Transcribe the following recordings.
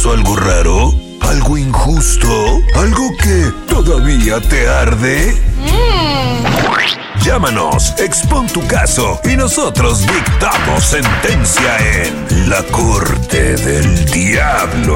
pasó algo raro? ¿Algo injusto? ¿Algo que todavía te arde? Llámanos, expón tu caso y nosotros dictamos sentencia en La Corte del Diablo.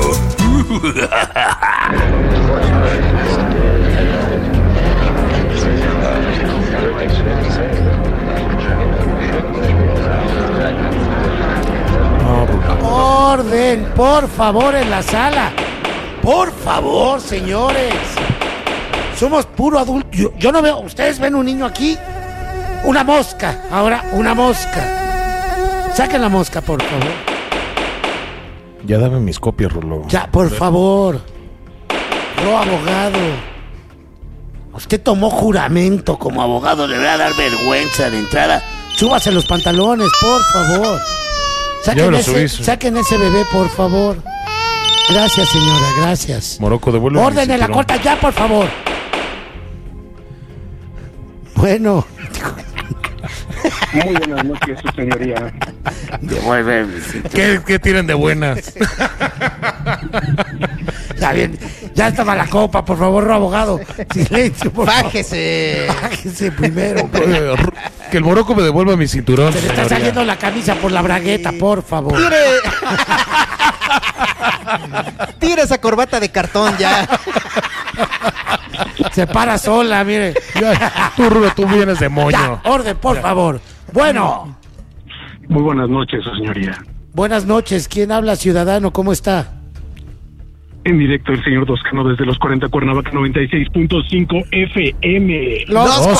Orden, por favor, en la sala. Por favor, señores. Somos puro adulto. Yo no veo. ¿Ustedes ven un niño aquí? Una mosca. Ahora, una mosca. Saquen la mosca, por favor. Ya dame mis copias, Rulo. Ya, por favor. Yo, abogado. Usted tomó juramento como abogado. Le va a dar vergüenza de entrada. Súbase los pantalones, por favor. Saquen ese bebé, por favor. Gracias, señora, gracias. Moroco, devuelve. Orden la corta ya, por favor. Bueno. Muy buenas noches, su señoría. Devuelve. ¿Qué tienen de buenas? Ya bien, ya estaba la copa, por favor, abogado. Silencio, por favor. Fájese. Fájese primero. Que el Moroco me devuelva mi cinturón. Se le está saliendo la camisa por la bragueta, por favor. Tira esa corbata de cartón ya. Se para sola, mire. Tú, Rulo, tú vienes de moño. Ya, orden, por favor. Bueno. Muy buenas noches, su señoría. Buenas noches. ¿Quién habla, ciudadano? ¿Cómo está? En directo el señor Toscano desde los 40 Cuernavaca 96.5 FM. Los 40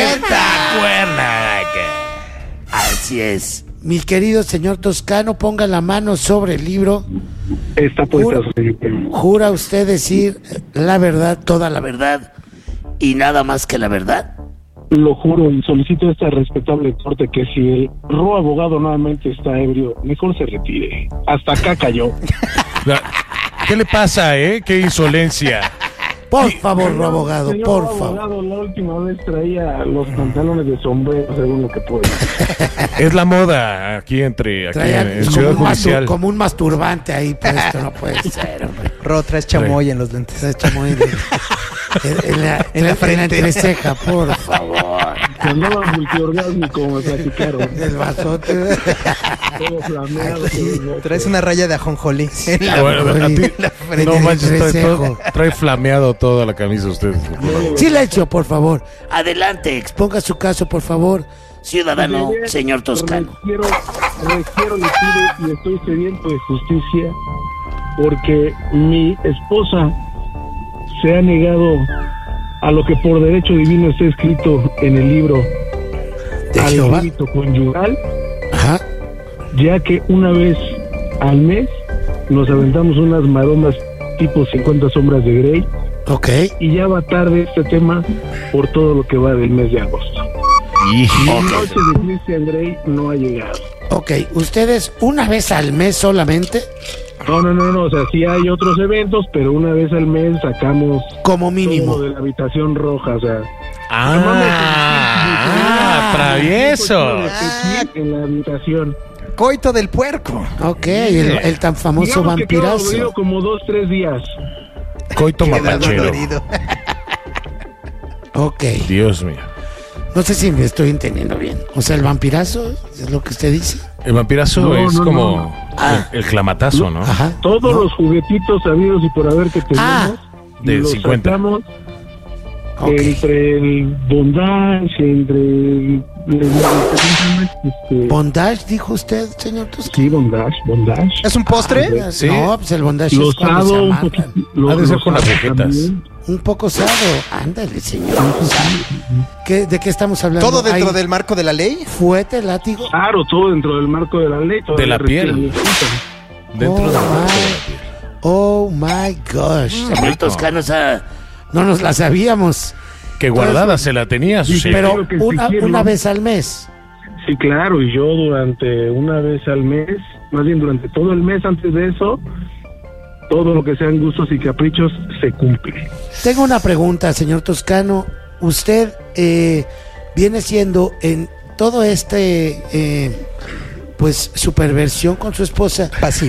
Cuernavaca. Así es. Mi querido señor Toscano, ponga la mano sobre el libro. Está puesta, su señoría. ¿Jura usted decir la verdad, toda la verdad y nada más que la verdad? Lo juro y solicito a esta respetable corte que si el abogado nuevamente está ebrio, mejor se retire. Hasta acá cayó. ¿Qué le pasa, Qué insolencia. Por favor, abogado, señor por abogado, favor. la última vez traía los pantalones de sombrero, según lo que puedo. Es la moda aquí en Ciudad Judicial. Como un masturbante ahí puesto, no puede ser, hombre. Ro, traes chamoy en los lentes. Se echa muy bien. En la frente. En la entreceja, por favor. Se andaba multiorgásmico, me platicaron. El vasote. Todo flameado. Traes una raya de ajonjolí. Bueno, a ti, frente no del manches, entrecejo. trae flameado toda la camisa usted. Silencio, por favor. Adelante, exponga su caso, por favor. Ciudadano, señor Toscano. Requiero, le pido y estoy sediento de justicia porque mi esposa se ha negado a lo que por derecho divino está escrito en el libro ¿De al Jehová? hábito conyugal, Ajá. ya que una vez al mes nos aventamos unas maromas tipo 50 sombras de Grey Ok. y ya va tarde este tema por todo lo que va del mes de agosto. Mi noche de Christian Grey no ha llegado. Ok, ¿ustedes una vez al mes solamente? No, o sea, sí hay otros eventos, pero una vez al mes sacamos Como mínimo. todo de la habitación roja, o sea, Travieso. en la habitación. Coito del puerco. Ok, el tan famoso Digamos que quedo vampirazo. dolorido como 2-3 días. Coito Queda mapachero. dolorido. Ok, Dios mío. no sé si me estoy entendiendo bien. O sea, el vampirazo es lo que usted dice. El vampirazo No, es no, como no. Ah. el clamatazo, ¿no? Ajá. Todos No. los juguetitos sabidos y por haber que tenemos, de los 50. sacamos Ok. entre el bondage, entre ¿Bondage dijo usted, señor Toscano? sí, bondage. ¿Es un postre? Sí. No, pues el bondage es cuando se Losado, un amarran. poquito. Ha de ser con las losado agujetas. también. Un poco sado. Ándale, señor. ¿De qué estamos hablando? ¿Todo dentro ¿Hay del marco de la ley? fuete, látigo? Claro, todo dentro del marco de la ley. todo De la piel. respira. Dentro Oh, de la my. Oh my gosh. Señor Toscano, no nos la sabíamos. Que guardada se la tenía. Sí, Sí. Pero creo que sí una quiero. vez al mes. Sí, claro, y yo durante una vez al mes, más bien durante todo el mes antes de eso, todo lo que sean gustos y caprichos se cumple. Tengo una pregunta, señor Toscano. Usted viene siendo en todo pues superversión con su esposa. Pasivo.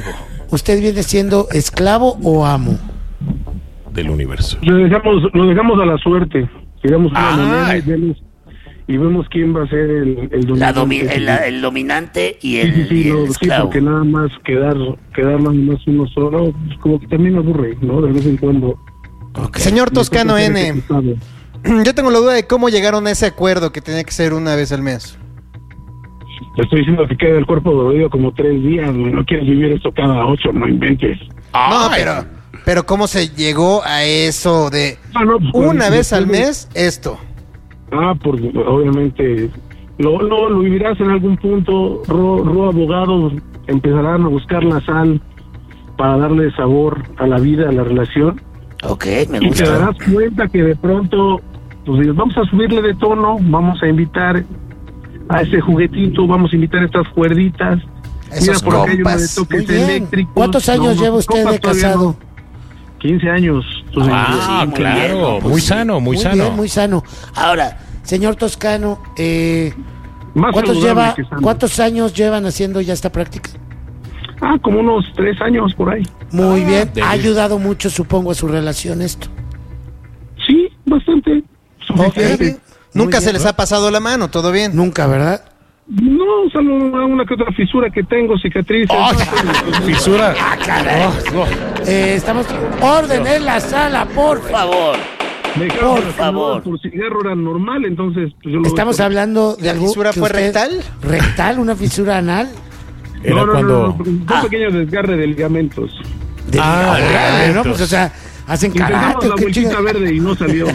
¿usted viene siendo esclavo o amo? Del universo. Lo dejamos a la suerte. Tiramos una moneda y vemos quién va a ser el dominante. El dominante y Sí, esclavo. porque nada más quedar nada más uno solo, pues como que también me aburre, ¿no? De vez en cuando. Okay. Señor Toscano Me toca N, ser ejecutado. yo tengo la duda de cómo llegaron a ese acuerdo que tenía que ser una vez al mes. Te estoy diciendo que queda el cuerpo dolorido como 3 días, güey. No quieres vivir esto cada 8, no inventes. No, pero ¿cómo se llegó a eso de Pues, una vez al mes esto? Pues obviamente lo vivirás en algún punto. Abogados empezarán a buscar la sal para darle sabor a la vida, a la relación. Ok, me Y te gusta. darás cuenta que de pronto, pues dices, vamos a subirle de tono, vamos a invitar a ese juguetito, vamos a invitar estas cuerditas. Esos por acá hay uno de compas. toques Muy bien. eléctricos. ¿Cuántos años lleva usted compas de todavía casado? no. 15 años. Pues, Sí, Muy bien, muy sano, muy sano. Bien, muy sano. Ahora, señor Toscano, más saludable que sano. ¿cuántos años llevan haciendo ya esta práctica? Como unos 3 años por ahí. Muy bien. de- Ha ayudado mucho, supongo, a su relación esto. Sí, bastante. Suficiente. Ok. Nunca Muy se bien. les ha pasado la mano, todo bien. Nunca, ¿verdad? No, solo una que otra fisura que tengo, cicatrices. Fisura. Estamos... Orden en la sala, por favor. Me dejaron por lastimado favor. por cigarro era normal, entonces pues, yo lo Estamos hablando de ¿La algo fisura que fue usted- rectal? ¿Rectal? ¿Una fisura anal? Era cuando... un pequeño desgarre de ligamentos. De órale, ¿no? entonces. Pues, o sea, hacen Intentamos karate. la ¿qué vueltita chinga- verde y no salió.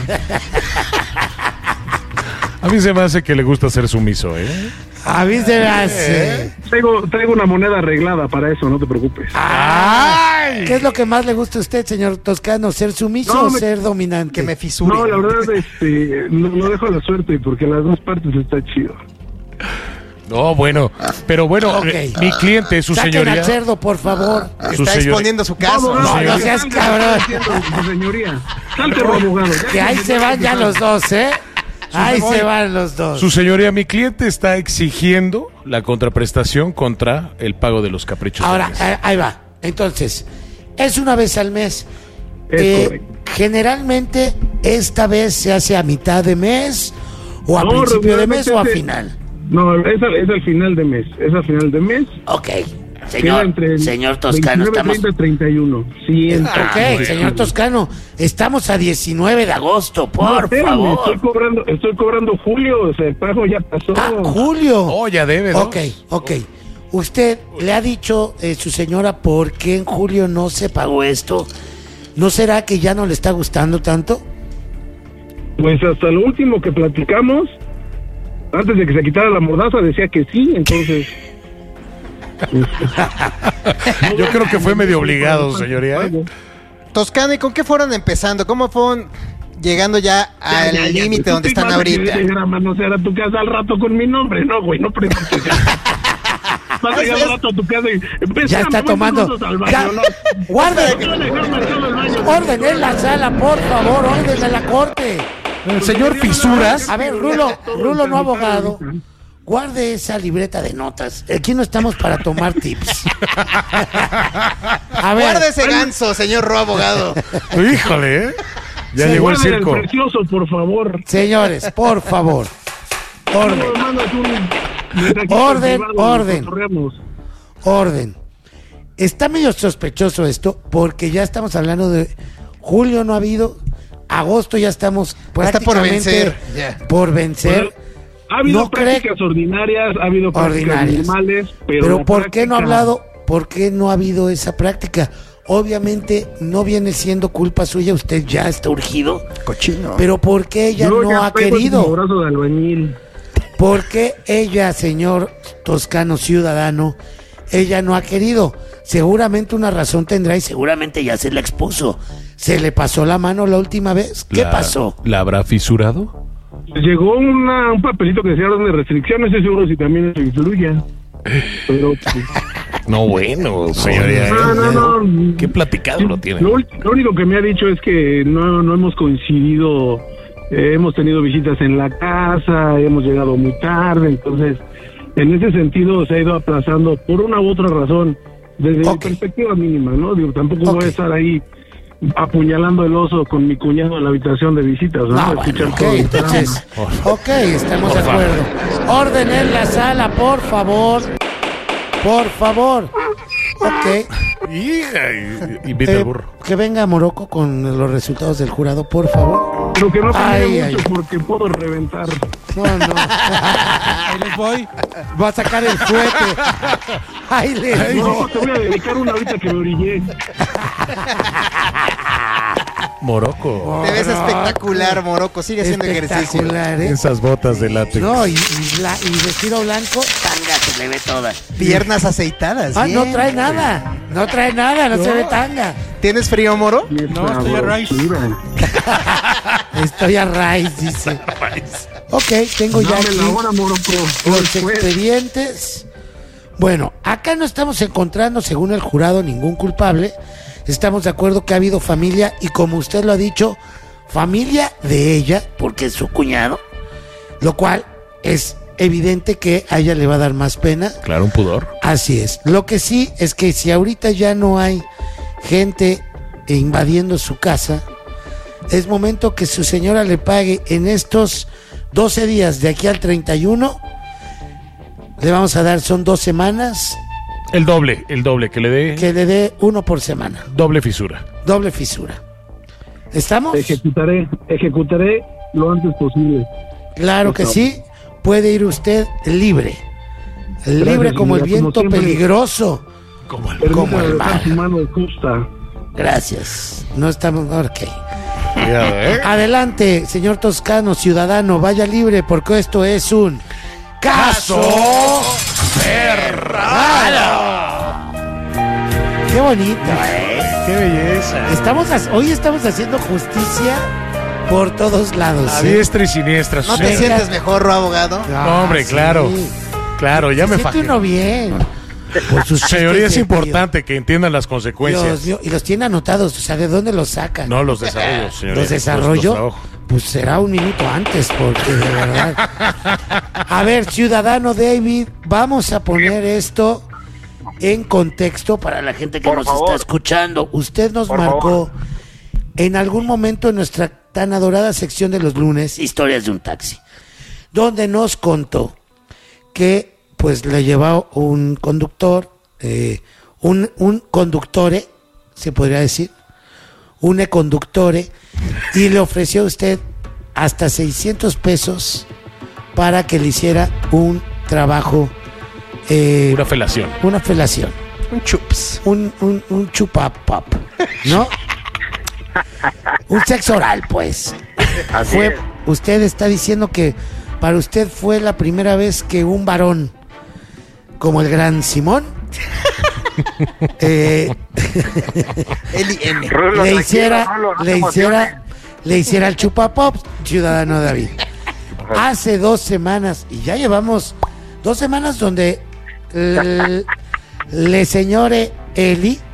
A mí se me hace que le gusta ser sumiso, ¿eh? A mí se me hace. Traigo una moneda arreglada para eso, no te preocupes. ¡Ay! ¿Qué es lo que más le gusta a usted, señor Toscano? ¿Ser sumiso No, o me- ser dominante? Que me fisure. No, la verdad, lo dejo a la suerte porque las dos partes está chido. No, bueno. Pero bueno, Ok. mi cliente, su Saquen señoría... al cerdo, por favor. Su Está señor- exponiendo su caso. Abogado, no ya seas salte, cabrón. su señoría. Salte, abogado. Que ahí se van ya los dos, ¿eh? Ahí se van los dos. Su señoría, mi cliente está exigiendo la contraprestación contra el pago de los caprichos. Ahora, del mes. ahí va. Entonces, es una vez al mes. Es correcto. Generalmente, esta vez se hace a mitad de mes, o a No, principio de mes, o a regularmente final. No, es al final de mes. Es al final de mes. Ok. Queda entre Señor Toscano, 29, estamos... 30, 31. Sí, Ok, señor Toscano, estamos a 19 de agosto, No, por espérame, favor. estoy cobrando julio, o sea, el pago ya pasó. Julio. Oh, ya debe, ¿no? Ok. ¿Usted le ha dicho, su señora, por qué en julio no se pagó esto? ¿No será que ya no le está gustando tanto? Pues hasta lo último que platicamos, antes de que se quitara la mordaza, decía que sí, entonces... Yo creo que fue medio obligado, señoría. ¿eh? Toscano, ¿y con qué fueron empezando? ¿Cómo fueron llegando ya al límite donde están ahorita? No sé, a tu casa al rato con mi nombre, no, güey, no preguntes. Vas a llegar al rato a tu casa y... Ya está tomando. Ya. Orden en la sala, por favor, orden en la corte. El señor Fisuras. A ver, Rulo no abogado. Guarde esa libreta de notas. Aquí no estamos para tomar tips. A ver. Guarda ese ganso, señor Ro abogado. Híjole, ¿eh? Ya Sí, llegó el Guarden circo. precioso, por favor. Señores, por favor. Orden, No, mandas un mensajito Orden, privado, orden. cotorreamos. orden. Está medio sospechoso esto porque ya estamos hablando de julio no ha habido, agosto ya estamos Está por prácticamente vencer, ya. por vencer. Ha habido ¿No cree- prácticas ordinarias, ha habido prácticas Ordinarias. normales, pero Pero la ¿por qué no ha práctica- hablado? ¿Por qué no ha habido esa práctica? Obviamente no viene siendo culpa suya, usted ya está urgido, Cochino. pero ¿por qué ella Yo no ya ha traigo el querido? brazo de albañil. ¿Por qué ella, señor Toscano ciudadano, ella no ha querido? Seguramente una razón tendrá y seguramente ya se la expuso. ¿Se le pasó la mano la última vez? ¿Qué pasó? ¿La habrá fisurado? Llegó un papelito que decía orden de restricción, no estoy seguro si también eso influye. Pero pues, No, bueno, señoría. no. Qué platicado lo tiene. Lo único que me ha dicho es que no hemos coincidido, hemos tenido visitas en la casa, hemos llegado muy tarde, entonces en ese sentido se ha ido aplazando por una u otra razón Desde Ok. mi perspectiva mínima, ¿no? Digo, tampoco Ok. voy a estar ahí apuñalando el oso con mi cuñado en la habitación de visitas, ¿no? No, Escuchar bueno, ok, todo el entonces, programa. ok, estamos de acuerdo. Orden en la sala, por favor. Por favor. Ok. Hija, invita al burro. Que venga Morocco con los resultados del jurado, por favor. Pero que no Ay, cambie ay. mucho porque puedo reventar. No, no. Ahí les voy. Va a sacar el fuete. Ay, les No, voy. te voy a dedicar una ahorita que me orillé. Morocco. Te ves espectacular, Morocco. Sigue haciendo ejercicio. Espectacular, ¿eh? Esas botas de látex. No, y vestido blanco, tanga se le ve toda. Piernas aceitadas. Ah, no bien. trae nada. No trae nada, no se ve tanga. ¿Tienes frío, Moro? Y No, estoy a raíz. Estoy a raíz, dice. Ok, tengo ya Dame aquí la hora, Morocco. los Después. expedientes. Bueno, acá no estamos encontrando, según el jurado, ningún culpable. Estamos de acuerdo que ha habido familia y, como usted lo ha dicho, familia de ella, porque es su cuñado, lo cual es evidente que a ella le va a dar más pena. Claro, un pudor. Así es. Lo que sí es que si ahorita ya no hay gente invadiendo su casa, es momento que su señora le pague en estos 12 días de aquí al 31. Le vamos a dar, son 2 semanas, El doble, que le dé que le dé uno por semana. doble fisura. Doble fisura. ¿Estamos? Ejecutaré lo antes posible. Claro que sí. Puede ir usted libre. Libre Gracias, como el señora, como viento siempre. peligroso. Como el... Como Permítame el besar mar. su mano justa. Gracias. No estamos... Ok. Cuidado, ¿eh? Adelante, señor Toscano, ciudadano, vaya libre porque esto es un caso cerrado. Qué bonito, ¡Qué belleza! Hoy estamos haciendo justicia por todos lados. A ¿eh? diestra y siniestra. ¿No sí. te sientes mejor, abogado? Ah, hombre, sí. claro. Claro, ya me Siente fajé. uno bien. Por sus Señoría, es chistes de importante que entiendan las Dios consecuencias. mío, y los tiene anotados, o sea, ¿de dónde los sacan? No los desarrollos, señoría. ¿Los desarrollo? Los trabajo. Pues será un minuto antes, porque de verdad. A ver, ciudadano David, vamos a poner esto en contexto para la gente que Por nos favor. está escuchando. Usted nos Por marcó en algún momento en nuestra tan adorada sección de los lunes, Historias de un taxi, donde nos contó que pues le llevaba un conductor, un conductore, se podría decir, un conductore, y le ofreció a usted hasta 600 pesos para que le hiciera un trabajo, Una felación. una felación, Un chups. un chupapap, ¿no? Un sexo oral, pues. Así es. Usted está diciendo que para usted fue la primera vez que un varón como el gran Simón Eli M. Rulo, le tranquilo, hiciera Rulo, no te emociones. le hiciera el chupapop, ciudadano David. Hace 2 semanas, y ya llevamos 2 semanas donde le señore Eli